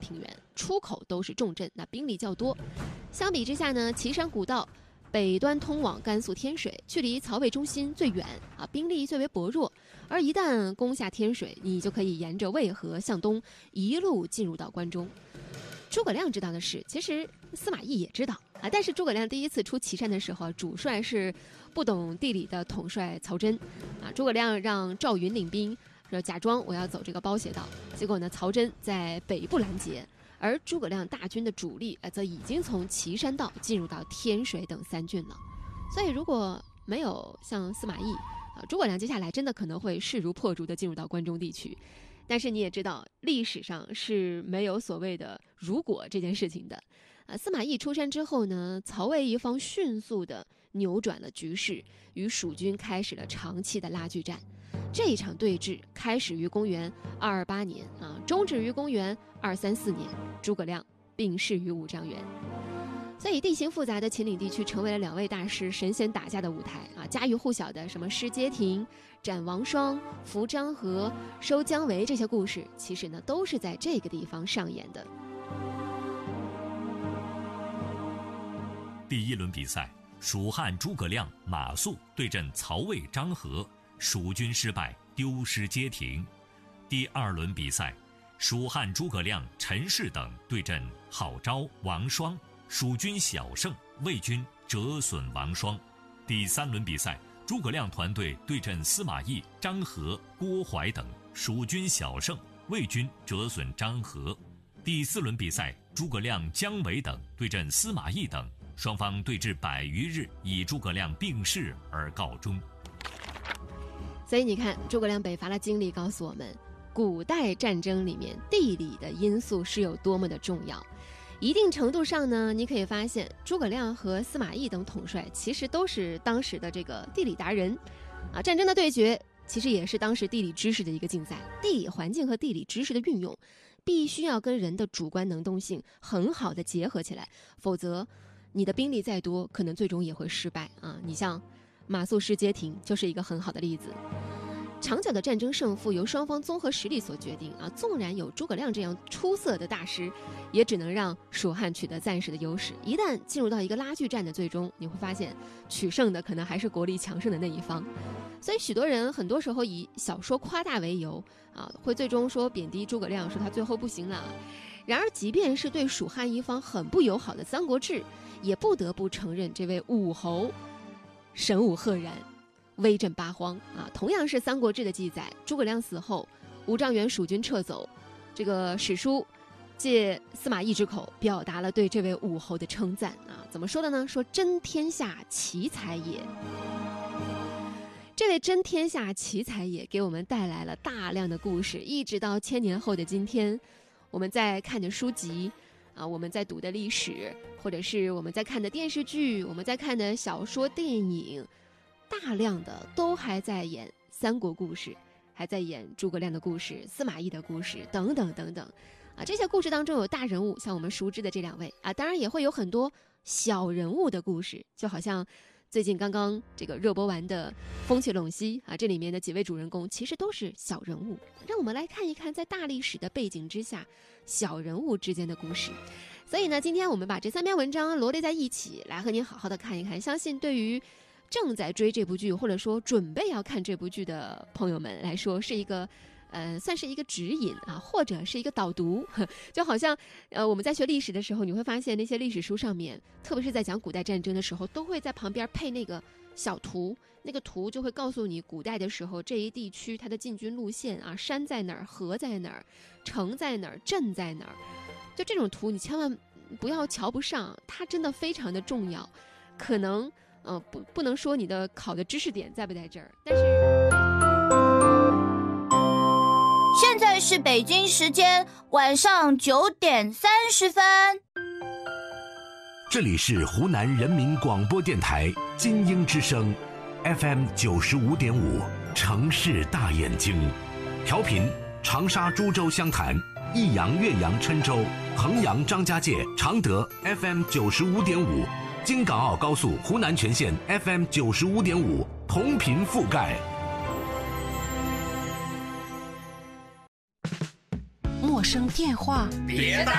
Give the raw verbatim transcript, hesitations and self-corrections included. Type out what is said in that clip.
平原，出口都是重镇，那兵力较多。相比之下呢，岐山古道北端通往甘肃天水，距离曹魏中心最远啊，兵力最为薄弱。而一旦攻下天水，你就可以沿着渭河向东一路进入到关中。诸葛亮知道的是，其实司马懿也知道啊，但是诸葛亮第一次出祁山的时候，主帅是不懂地理的统帅曹真啊。诸葛亮让赵云领兵，说假装我要走这个包斜道，结果呢，曹真在北部拦截。而诸葛亮大军的主力，呃，则已经从祁山道进入到天水等三郡了。所以，如果没有像司马懿，啊，诸葛亮接下来真的可能会势如破竹地进入到关中地区。但是你也知道，历史上是没有所谓的如果这件事情的。啊，司马懿出山之后呢，曹魏一方迅速地扭转了局势，与蜀军开始了长期的拉锯战。这一场对峙开始于公元二二八年啊，终止于公元二三四年，诸葛亮病逝于五丈原。所以地形复杂的秦岭地区成为了两位大师神仙打架的舞台啊！家喻户晓的什么失街亭、斩王双、扶张合、收姜维这些故事，其实呢都是在这个地方上演的。 第一轮比赛，蜀汉诸葛亮、马谡对阵曹魏张合，蜀军失败，丢失街亭。第二轮比赛，蜀汉诸葛亮、陈氏等对阵郝昭、王双，蜀军小胜，魏军折损王双。第三轮比赛，诸葛亮团队对阵司马懿、张合、郭淮等，蜀军小胜，魏军折损张合。第四轮比赛，诸葛亮、姜维等对阵司马懿等，双方对峙百余日，以诸葛亮病逝而告终。 所以你看，诸葛亮北伐的经历告诉我们，古代战争里面地理的因素是有多么的重要。一定程度上呢，你可以发现诸葛亮和司马懿等统帅其实都是当时的这个地理达人啊。战争的对决其实也是当时地理知识的一个竞赛，地理环境和地理知识的运用必须要跟人的主观能动性很好的结合起来，否则你的兵力再多，可能最终也会失败啊。你像马谡失街亭就是一个很好的例子。长久的战争胜负由双方综合实力所决定啊，纵然有诸葛亮这样出色的大师，也只能让蜀汉取得暂时的优势。一旦进入到一个拉锯战的最终，你会发现取胜的可能还是国力强盛的那一方。所以许多人很多时候以小说夸大为由啊，会最终说贬低诸葛亮，说他最后不行了。然而即便是对蜀汉一方很不友好的《三国志》，也不得不承认这位武侯神武赫然，威震八荒啊！同样是《三国志》的记载，诸葛亮死后，五丈原蜀军撤走，这个史书借司马懿之口表达了对这位武侯的称赞啊！怎么说的呢？说真天下奇才也。这位真天下奇才也给我们带来了大量的故事，一直到千年后的今天，我们在看的书籍啊，我们在读的历史，或者是我们在看的电视剧，我们在看的小说、电影。大量的都还在演三国故事，还在演诸葛亮的故事、司马懿的故事等等等等啊。这些故事当中有大人物，像我们熟知的这两位啊，当然也会有很多小人物的故事，就好像最近刚刚这个热播完的《风起陇西》啊，这里面的几位主人公其实都是小人物。让我们来看一看，在大历史的背景之下，小人物之间的故事。所以呢，今天我们把这三篇文章罗列在一起，来和您好好的看一看。相信对于正在追这部剧，或者说准备要看这部剧的朋友们来说，是一个呃，算是一个指引啊，或者是一个导读。就好像呃，我们在学历史的时候，你会发现那些历史书上面，特别是在讲古代战争的时候，都会在旁边配那个小图，那个图就会告诉你古代的时候这一地区它的进军路线啊，山在哪儿，河在哪儿，城在哪儿，镇在哪儿。就这种图，你千万不要瞧不上，它真的非常的重要。可能呃，不不能说你的考的知识点在不在这儿，但是现在是北京时间晚上九点三十分。 这里是湖南人民广播电台金鹰之声 F M 九十五点五，城市大眼睛，调频长沙、株洲、湘潭、益阳、岳阳、郴州、衡阳、张家界、常德 F M 九十五点五。京港澳高速湖南全线 F M 九十五点五，同频覆盖。 陌生电话， 别打。